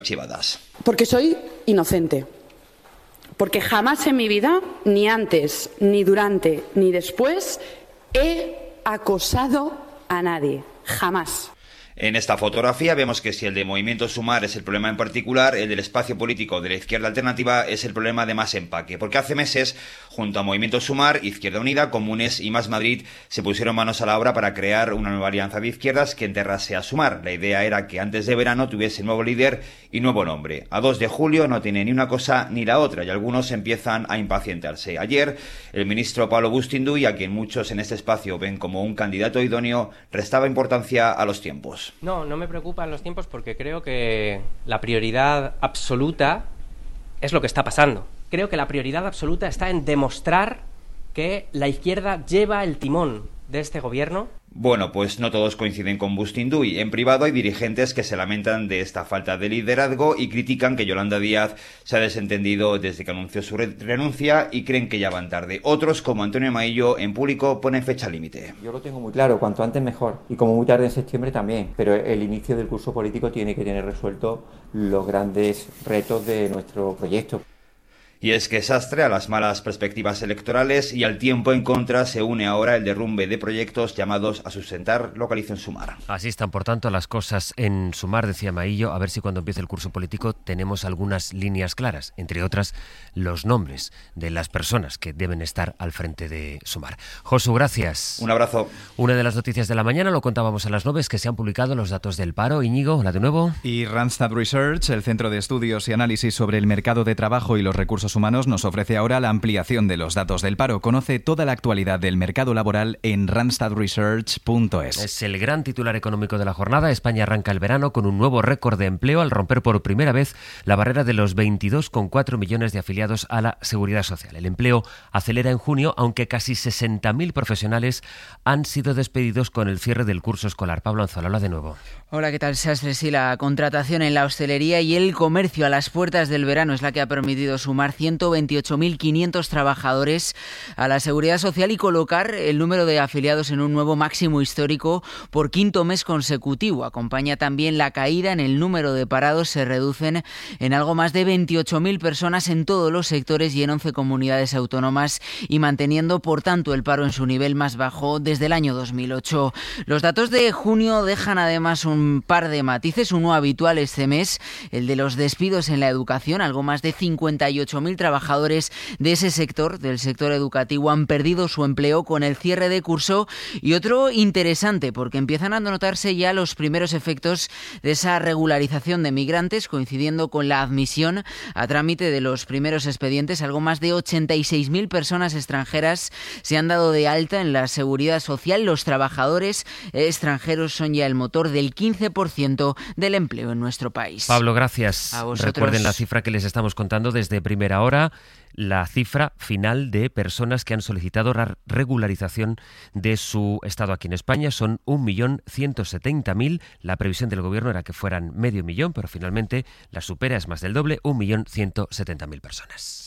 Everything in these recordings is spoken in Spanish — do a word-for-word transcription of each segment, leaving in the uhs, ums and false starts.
archivadas. Porque soy inocente. Porque jamás en mi vida, ni antes, ni durante, ni después, he acosado a nadie. Jamás. En esta fotografía vemos que si el de Movimiento Sumar es el problema en particular, el del espacio político de la izquierda alternativa es el problema de más empaque, porque hace meses, junto a Movimiento Sumar, Izquierda Unida, Comunes y Más Madrid, se pusieron manos a la obra para crear una nueva alianza de izquierdas que enterrase a Sumar. La idea era que antes de verano tuviese nuevo líder y nuevo nombre. A dos de julio no tiene ni una cosa ni la otra y algunos empiezan a impacientarse. Ayer, el ministro Pablo Bustinduy, a quien muchos en este espacio ven como un candidato idóneo, restaba importancia a los tiempos. No, no me preocupan los tiempos porque creo que la prioridad absoluta es lo que está pasando. Creo que la prioridad absoluta está en demostrar que la izquierda lleva el timón de este gobierno. Bueno, pues no todos coinciden con Bustinduy. En privado hay dirigentes que se lamentan de esta falta de liderazgo y critican que Yolanda Díaz se ha desentendido desde que anunció su re- renuncia y creen que ya van tarde. Otros, como Antonio Maillo, en público ponen fecha límite. Yo lo tengo muy claro, cuanto antes mejor. Y como muy tarde en septiembre también. Pero el inicio del curso político tiene que tener resuelto los grandes retos de nuestro proyecto. Y es que sastre a las malas perspectivas electorales y al tiempo en contra se une ahora el derrumbe de proyectos llamados a sustentar Localización Sumar. Así están, por tanto, las cosas en Sumar, decía Maillo, a ver si cuando empiece el curso político tenemos algunas líneas claras, entre otras los nombres de las personas que deben estar al frente de Sumar. Josu, gracias. Un abrazo. Una de las noticias de la mañana, lo contábamos a las nueve, es que se han publicado los datos del paro. Íñigo, hola de nuevo. Y Randstad Research, el Centro de Estudios y Análisis sobre el Mercado de Trabajo y los Recursos Humanos, nos ofrece ahora la ampliación de los datos del paro. Conoce toda la actualidad del mercado laboral en randstad research punto es. Es el gran titular económico de la jornada. España arranca el verano con un nuevo récord de empleo al romper por primera vez la barrera de los veintidós coma cuatro millones de afiliados a la Seguridad Social. El empleo acelera en junio, aunque casi sesenta mil profesionales han sido despedidos con el cierre del curso escolar. Pablo Anzola, de nuevo. Hola, ¿qué tal, Sastre? Sí, la contratación en la hostelería y el comercio a las puertas del verano es la que ha permitido sumar ciento veintiocho mil quinientos trabajadores a la Seguridad Social y colocar el número de afiliados en un nuevo máximo histórico por quinto mes consecutivo. Acompaña también la caída en el número de parados, se reducen en algo más de veintiocho mil personas en todos los sectores y en once comunidades autónomas y manteniendo, por tanto, el paro en su nivel más bajo desde el año dos mil ocho. Los datos de junio dejan además un Un par de matices. Uno habitual este mes, el de los despidos en la educación. Algo más de cincuenta y ocho mil trabajadores de ese sector, del sector educativo, han perdido su empleo con el cierre de curso. Y otro interesante, porque empiezan a notarse ya los primeros efectos de esa regularización de migrantes, coincidiendo con la admisión a trámite de los primeros expedientes. Algo más de ochenta y seis mil personas extranjeras se han dado de alta en la Seguridad Social. Los trabajadores extranjeros son ya el motor del quince por ciento del empleo en nuestro país. Pablo, gracias. A vosotros. Recuerden la cifra que les estamos contando desde primera hora, la cifra final de personas que han solicitado la regularización de su estado aquí en España. Son un millón ciento setenta mil. La previsión del gobierno era que fueran medio millón, pero finalmente la supera, es más del doble, un millón ciento setenta mil personas.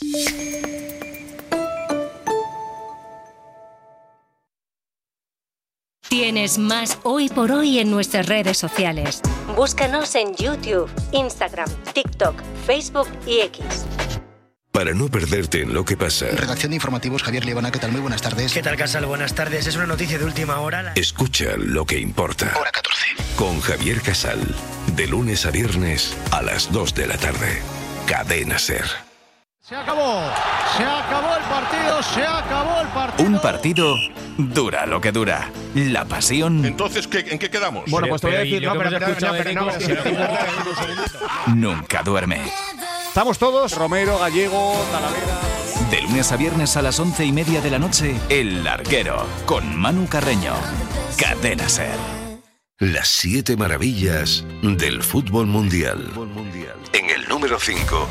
Tienes más Hoy por Hoy en nuestras redes sociales. Búscanos en YouTube, Instagram, TikTok, Facebook y X. Para no perderte en lo que pasa. Redacción de informativos, Javier Liebana, ¿qué tal? Muy buenas tardes. ¿Qué tal, Casal? Buenas tardes. Es una noticia de última hora. La... Escucha lo que importa. Hora catorce. Con Javier Casal. De lunes a viernes a las dos de la tarde. Cadena SER. Se acabó, se acabó el partido, se acabó el partido. Un partido dura lo que dura. La pasión. Entonces, ¿qué, ¿en qué quedamos? Bueno, pues te voy a decir, no, pero, pero, no, pero, no, no, nunca duerme. Estamos todos, Romero, Gallego, Talavera. De lunes a viernes a las once y media de la noche, El Larguero, con Manu Carreño. Cadena SER. Las siete maravillas del fútbol mundial. En el número cinco.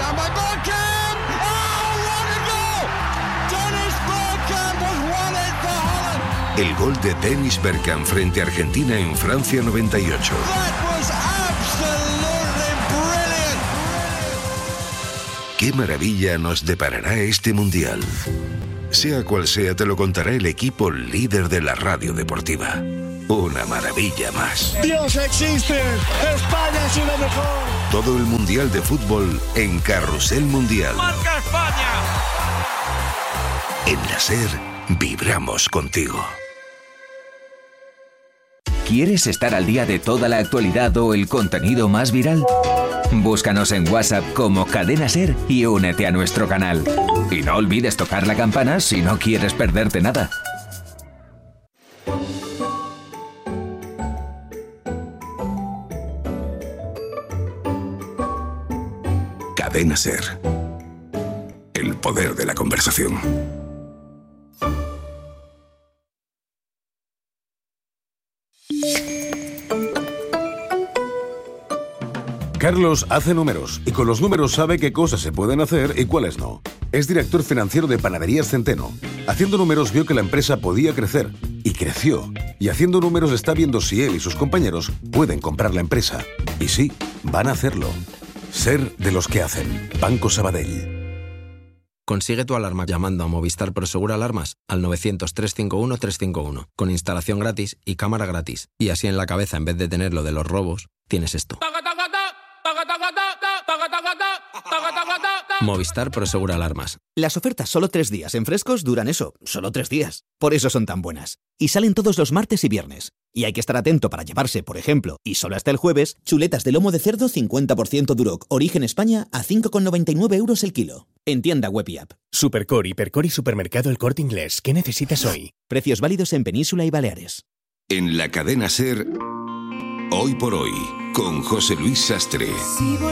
El gol de Dennis Bergkamp frente a Argentina en Francia noventa y ocho. ¿Qué maravilla nos deparará este mundial? Sea cual sea, te lo contará el equipo líder de la radio deportiva. una maravilla más. ¡Dios existe! ¡España es lo mejor! Todo el Mundial de Fútbol en Carrusel Mundial. ¡Marca España! En la SER, vibramos contigo. ¿Quieres estar al día de toda la actualidad o el contenido más viral? Búscanos en WhatsApp como Cadena SER y únete a nuestro canal. Y no olvides tocar la campana si no quieres perderte nada. Cadena SER. El poder de la conversación. Carlos hace números y con los números sabe qué cosas se pueden hacer y cuáles no. Es director financiero de Panaderías Centeno. Haciendo números vio que la empresa podía crecer y creció. Y haciendo números está viendo si él y sus compañeros pueden comprar la empresa. Y sí, van a hacerlo. Ser de los que hacen. Banco Sabadell. Consigue tu alarma llamando a Movistar Prosegur Alarmas al novecientos, trescientos cincuenta y uno, trescientos cincuenta y uno, con instalación gratis y cámara gratis. Y así en la cabeza, en vez de tener lo de los robos, tienes esto. Movistar Prosegur Alarmas. Las ofertas solo tres días en Frescos duran eso, solo tres días. Por eso son tan buenas. Y salen todos los martes y viernes. Y hay que estar atento para llevarse, por ejemplo, y solo hasta el jueves, chuletas de lomo de cerdo cincuenta por ciento Duroc, origen España, a cinco con noventa y nueve euros el kilo. En tienda web y app. Supercor, Hipercor y Supermercado El Corte Inglés. ¿Qué necesitas hoy? Precios válidos en Península y Baleares. En la cadena SER, Hoy por Hoy, con José Luis Sastre.